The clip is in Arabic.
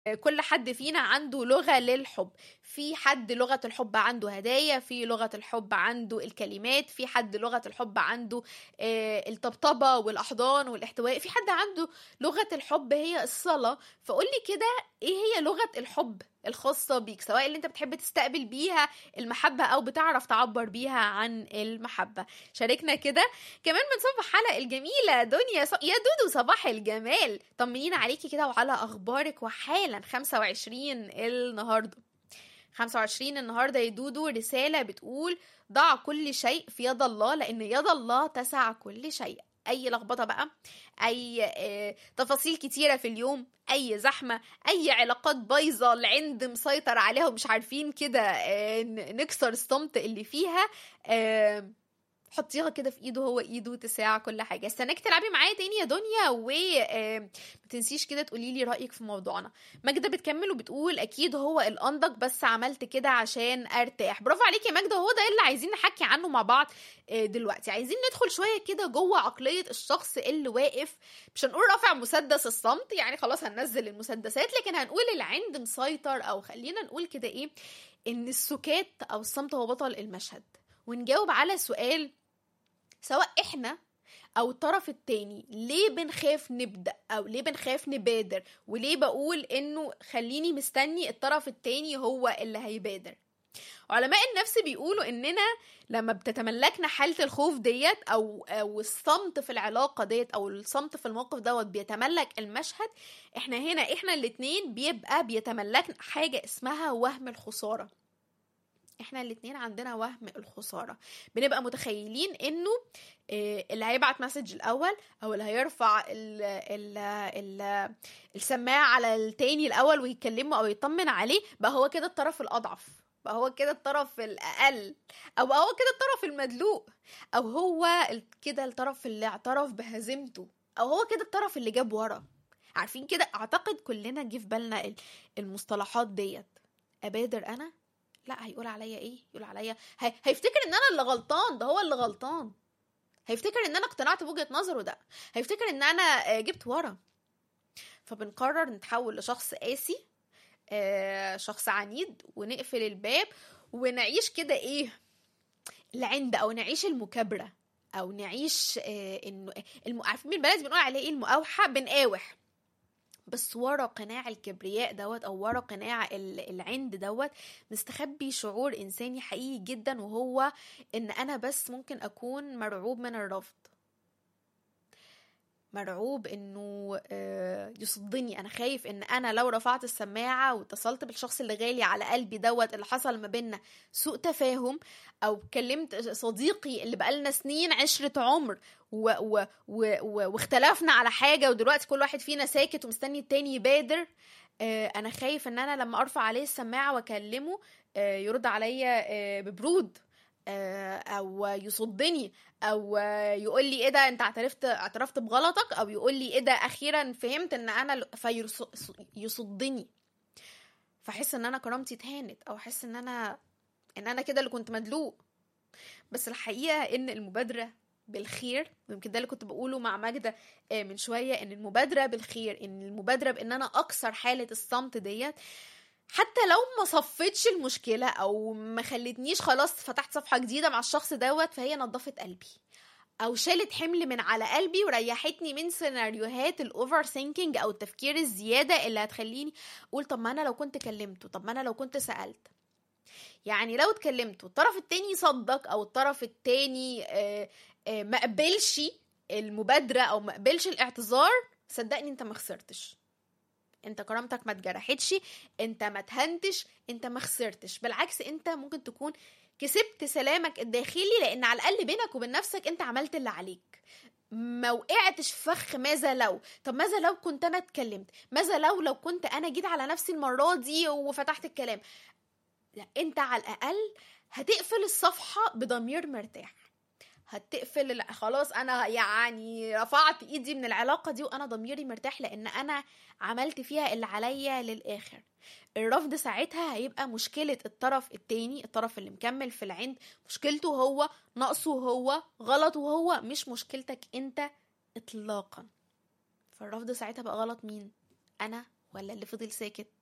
كل حد فينا عنده لغة للحب. في حد لغة الحب عنده هدايا، في لغة الحب عنده الكلمات، في حد لغة الحب عنده الطبطبة والأحضان والاحتواء، في حد عنده لغة الحب هي الصلاة. فقولي كده، ايه هي لغة الحب الخاصة بيك، سواء اللي انت بتحب تستقبل بيها المحبة او بتعرف تعبر بيها عن المحبة؟ شاركنا كده. كمان بنصبح حلقة الجميلة دنيا يا دودو، صباح الجمال، طمنينا عليكي كده وعلى اخبارك. وحالا 25 النهارده، 25 النهارده يا دودو، رسالة بتقول: ضع كل شيء في يد الله لان يد الله تسع كل شيء. اي لخبطه بقى، اي تفاصيل كتيره في اليوم، اي زحمه، اي علاقات بايظه العند مسيطر عليها ومش عارفين كده نكسر الصمت اللي فيها، حطيها كده في ايده، هو ايده تساع كل حاجه. استناك تلعبي معايا تاني يا دنيا، و ما تنسيش كده تقولي لي رايك في موضوعنا. ماجده بتكمل وبتقول: اكيد هو الانضج، بس عملت كده عشان ارتاح. برافو عليكي يا ماجده، هو ده اللي عايزين نحكي عنه مع بعض دلوقتي. عايزين ندخل شويه كده جوه عقليه الشخص اللي واقف، مش هنقول رافع مسدس الصمت، يعني خلاص هننزل المسدسات، لكن هنقول العند مسيطر، او خلينا نقول كده ايه، ان السكات او الصمت هو بطل المشهد. ونجاوب على سؤال: سواء احنا او الطرف التاني ليه بنخاف نبدأ او ليه بنخاف نبادر، وليه بقول انه خليني مستني الطرف التاني هو اللي هيبادر؟ علماء النفس بيقولوا اننا لما بتتملكنا حالة الخوف ديت او الصمت في العلاقة ديت او الصمت في الموقف دوت بيتملك المشهد، احنا هنا احنا الاتنين بيبقى بيتملكنا حاجة اسمها وهم الخسارة. احنا الاتنين عندنا وهم الخسارة، بنبقى متخيلين انه اللي هيبعت مسج الاول او اللي هيرفع ال السماعة على التاني الاول ويكلمه او يطمن عليه بقى هو كده الطرف الاضعف، بقى هو كده الطرف الاقل، او بقى هو كده الطرف المدلوق، او هو كده الطرف اللي اعترف بهزيمته، او هو كده الطرف اللي جاب ورا. عارفين كده؟ اعتقد كلنا جه في بالنا المصطلحات ديت. ابادر انا؟ لا، هيقول عليا ايه؟ يقول عليا هيفتكر ان انا اللي غلطان، ده هو اللي غلطان. هيفتكر ان انا اقتنعت بوجهة نظره، ده هيفتكر ان انا جبت ورا. فبنقرر نتحول لشخص قاسي، شخص عنيد، ونقفل الباب ونعيش كده ايه، العند، او نعيش المكابرة، او نعيش انه عارفين البلد بنقول عليه ايه، المقاوحة، بنقاوح. بس ورا قناع الكبرياء دوت او ورا قناع العند دوت مستخبي شعور انساني حقيقي جدا، وهو ان انا بس ممكن اكون مرعوب من الرفض، مرعوب انه يصدني. انا خايف ان انا لو رفعت السماعة واتصلت بالشخص اللي غالي على قلبي دوت، اللي حصل ما بيننا سوء تفاهم، او كلمت صديقي اللي بقالنا سنين عشرة عمر واختلفنا على حاجة، ودلوقتي كل واحد فينا ساكت ومستني التاني يبادر. انا خايف ان انا لما ارفع عليه السماعة واكلمه يرد عليا ببرود، او يصدني، او يقول لي ايه ده انت اعترفت بغلطك، او يقول لي ايه ده اخيرا فهمت ان انا، فيصدني، فاحس ان انا كرامتي اتهانت، او احس ان انا كده اللي كنت مدلوق. بس الحقيقة ان المبادرة بالخير، ويمكن ده اللي كنت بقوله مع ماجدة من شوية، ان المبادرة بالخير، ان المبادرة بان انا اكسر حالة الصمت ديت، حتى لو ما صفتش المشكلة او ما خلتنيش خلاص فتحت صفحة جديدة مع الشخص دوت، فهي نظفت قلبي، او شالت حمل من على قلبي، وريحتني من سيناريوهات الاوفر ثينكينج او التفكير الزيادة اللي هتخليني اقول طب ما انا لو كنت كلمته، طب ما انا لو كنت سألت. يعني لو اتكلمت والطرف التاني صدق، او الطرف التاني ما قبلش المبادرة او ما قبلش الاعتذار، صدقني انت ما خسرتش، انت كرامتك ما اتجرحتش، انت ما تهنتش، انت ما خسرتش، بالعكس انت ممكن تكون كسبت سلامك الداخلي، لان على الاقل بينك وبين نفسك انت عملت اللي عليك، ما وقعتش في فخ ماذا لو. طب ماذا لو كنت انا اتكلمت، ماذا لو كنت انا جيت على نفسي المرة دي وفتحت الكلام. لا، انت على الاقل هتقفل الصفحة بضمير مرتاح، هتقفل خلاص انا يعني رفعت ايدي من العلاقة دي وانا ضميري مرتاح، لان انا عملت فيها اللي عليا للاخر. الرفض ساعتها هيبقى مشكلة الطرف التاني، الطرف اللي مكمل في العند، مشكلته هو، نقصه هو، غلطه هو، مش مشكلتك انت اطلاقا. فالرفض ساعتها بقى غلط مين؟ انا ولا اللي فضل ساكت؟